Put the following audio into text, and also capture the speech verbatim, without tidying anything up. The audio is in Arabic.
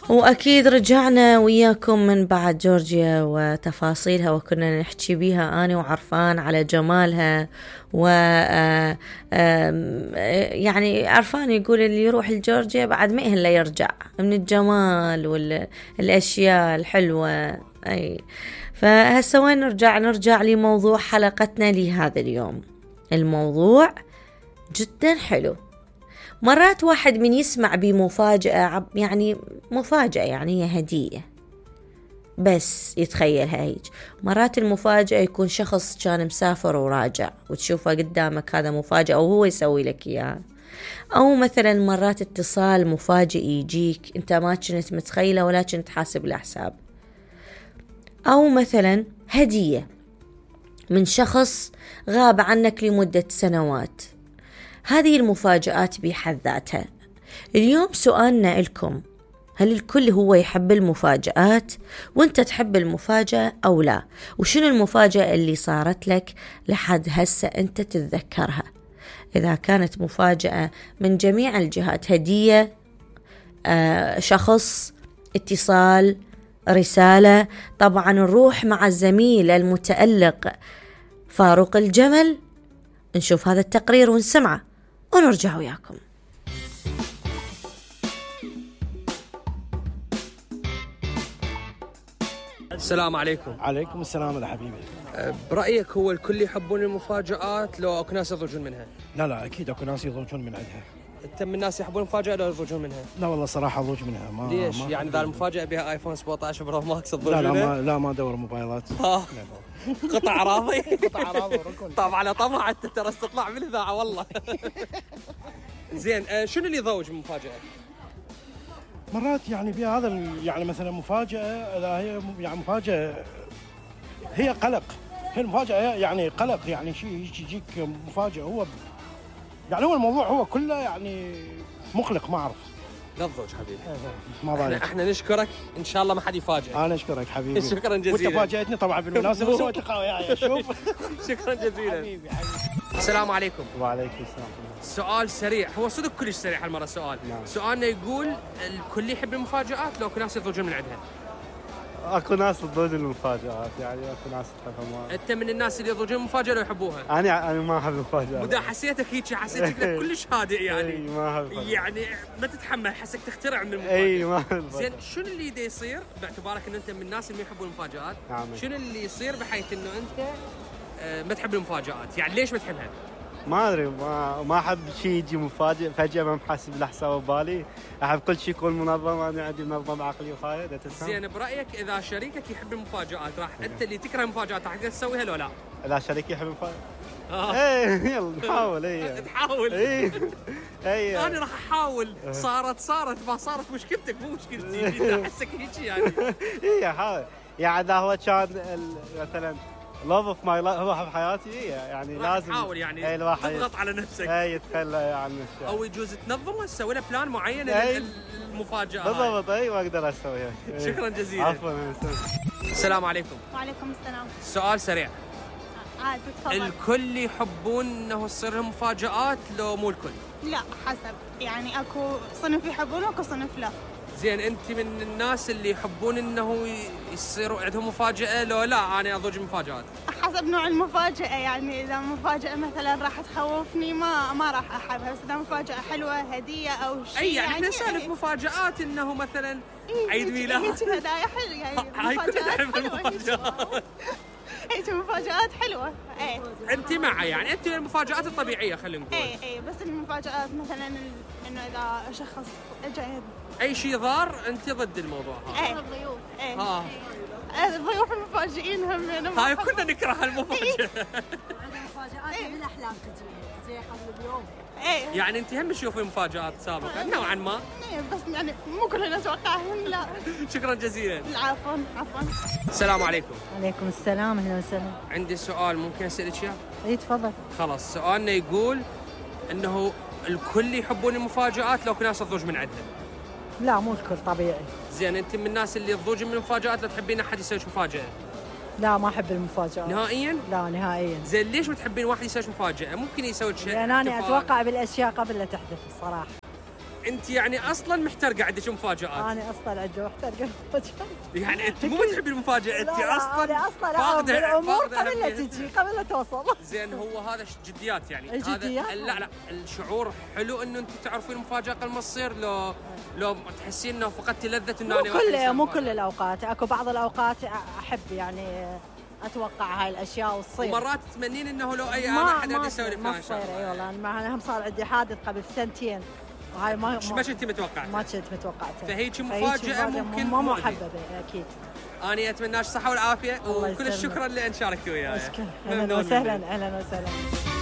وأكيد رجعنا وياكم من بعد جورجيا وتفاصيلها، وكنا نحكي بيها أنا وعرفان على جمالها. و يعني عرفان يقول اللي يروح لجورجيا بعد ما إلا يرجع من الجمال والأشياء الحلوة. أي فهسه وين نرجع نرجع لموضوع حلقتنا لهذا اليوم. الموضوع جدا حلو. مرات واحد من يسمع بمفاجأة، يعني مفاجأة يعني هي هدية بس يتخيلها هيك. مرات المفاجأة يكون شخص كان مسافر وراجع وتشوفه قدامك، هذا مفاجأة وهو يسوي لك إياها. أو مثلا مرات اتصال مفاجئ يجيك انت ما كنت متخيله ولا كنت حاسب الحساب. أو مثلا هدية من شخص غاب عنك لمدة سنوات. هذه المفاجآت بحد ذاتها. اليوم سؤالنا لكم، هل الكل هو يحب المفاجآت وانت تحب المفاجأة أو لا؟ وشنو المفاجأة اللي صارت لك لحد هسه انت تتذكرها؟ إذا كانت مفاجأة من جميع الجهات، هدية، آه، شخص، اتصال، رسالة، طبعا نروح مع الزميل المتألق فاروق الجمل نشوف هذا التقرير ونسمعه ونرجع وياكم. السلام عليكم. عليكم السلام يا حبيبي. برأيك هو الكل يحبون المفاجآت لو اكو ناس يضوجون منها؟ لا لا اكيد اكو ناس يضوجون من عندها. انت من الناس يحبون المفاجأة لو يضوجون منها؟ لا والله صراحة اضوج منها. ما ليش؟ ما يعني اذا المفاجأة بها ايفون سبعة عشر برو ماكس تضوج لا لا منها؟ ما لا ما ادور موبايلات. قطع راضي. قطع راضي وركن. طب على طمع انت ترى تطلع من الاذاعة والله. زين، شنو اللي يضوج من المفاجأة؟ مرات يعني بها هذا يعني مثلا مفاجأة، اذا هي يعني مفاجأة هي قلق. هي المفاجأة يعني قلق، يعني شيء يجيك مفاجأة هو يعني هو الموضوع هو كله يعني مقلق. ما اعرف. لا تضوج حبيبي. ما ضايق. احنا, احنا نشكرك، ان شاء الله ما حد يفاجئك. انا اشكرك حبيبي. شكرا جزيلا. وانت فاجأتني طبعا بالمناسبة وسويت لقاء وياي. شوف. شكرا جزيلا حبيبي حبيبي. السلام عليكم. وعليكم السلام. سؤال سريع، هو صدق كلش سريع هالمرة السؤال. نعم. سؤالنا يقول الكل يحب المفاجآت لو كل ناس يضوجون من عندها؟ اكو ناس تضوج المفاجآت، يعني اكو ناس تحبها. انت من الناس اللي يضوجون المفاجأة لو يحبوها؟ انا انا ما احب المفاجآت. ودا حسيتك هيك، حسيتك كلش هادئ يعني. اي ما احب. يعني ما تتحمل، حسك تخترع من المفاجأة. اي ما احب. زين، شنو اللي دا يصير باعتبارك ان انت من الناس اللي يحبون المفاجآت؟ نعم. شنو اللي يصير بحيث انه انت آه ما تحب المفاجآت؟ يعني ليش ما تحبها؟ ما ادري، ما ما احب شيء يجي مفاجئ فجأة ما محاسب الحساب ببالي. احب كل شيء يكون منظم. انا عندي منظم عقلي وخايف. زين، برايك اذا شريكك يحب المفاجآت راح انت اللي تكره المفاجآت راح تقدر تسويها ولا لا؟ اذا شريكي يحب المفاجأة آه. ايه يلا نحاول. ايه تحاول. ايه ايه انا راح احاول. صارت صارت ما صارت مشكلتك مو مشكلتي. احسك هيك يعني. ايه حاول. يعني اذا هو كان مثلا love of my life هو بحياتي، إيه يعني لازم تحاول يعني ايه الواحد تضغط على نفسك. ايه يتخلى عن نفسه. او يجوز تنظم تسوي له بلان معين ايه للمفاجأة. بالضبط. اي واقدر اسويها. شكرا جزيلا. عفوا. السلام عليكم. وعليكم السلام. سؤال سريع. عاد تفضل. الكل يحبون انه تصير لهم مفاجآت لو مو الكل؟ لا حسب، يعني اكو صنف يحبون واكو صنف لا. زين، انت من الناس اللي يحبون انه يصير عندهم مفاجأة لو لا انا اضوج مفاجآت؟ حسب نوع المفاجأة، يعني اذا مفاجأة مثلا راح تخوفني ما ما راح احبها، بس اذا مفاجأة حلوة هدية او شيء اي يعني يعني نسالف ايه مفاجآت انه مثلا ايه عيد ميلاد. هيك هدايا حلوة يعني. هاي كلها مفاجآت حلوة المفاجآت. هيك مفاجآت حلوة. ايه انت معه يعني، انت المفاجآت الطبيعية خلينا نقول. ايه ايه بس المفاجآت مثلا انه اذا شخص اجى اي شيء ضار انت ضد الموضوع هذا. ايه الضيوف. ايه ها الضيوف المفاجئين هم انا هاي كنا نكره المفاجأة. مفاجآت من الأحلام تجي زي قبل اليوم. ايه يعني انت هم تشوفي مفاجآت سابقة نوعا ما. ايه بس يعني مو كلنا نتوقعهم. لا. شكرا جزيلا. عفوا عفوا. السلام عليكم. عليكم السلام. اهلا وسهلا. عندي سؤال ممكن اسالك اياه؟ اي تفضل. خلاص، سؤالنا يقول انه الكل يحبون المفاجآت لو كل ناس تضوج من عندها؟ لا مو الكل طبيعي. زين، انت من الناس اللي تضوج من المفاجآت لا تحبين احد يسوي مفاجأة؟ لا ما احب المفاجآت نهائيا؟ لا نهائيا. زين، ليش ما تحبين واحد يسوي مفاجأة؟ ممكن يسوي شيء لان انا اتوقع بالاشياء قبل لا تحدث الصراحة. انت يعني اصلا محترقه عندك مفاجات. انا اصلا عندي محترقه مفاجات. يعني انت مو تحبي المفاجاه، انت اصلا انا اصلا فاقده الامور فاقده قبل لا أهمية. تجي قبل لا توصل. زين هو هذا ش- جديات يعني الجديات؟ هذا لا لا الشعور حلو انه انت تعرفين المفاجاه قبل ما تصير، لو لو تحسين انه فقدتي لذه انه مو أنا واحد كل إنسان مو مفاجأة. كل الاوقات، اكو بعض الاوقات احب يعني اتوقع هاي الاشياء وتصير. ومرات تتمنين انه لو اي ما انا احد ما يسوي لي ما فلان تصير. اي شغله. والله انا مع- هم صار عندي حادث قبل سنتين وهاي ما ما كنت متوقعه. ما كنت متوقعتها. فهيجي فهيجي مفاجأة ممكن مو مؤذية. محببه اكيد. اني اتمنى لك الصحه والعافيه الله وكل يسلمك. الشكر لان شاركتي وياي. أشكر. اهلا وسهلا اهلا وسهلا.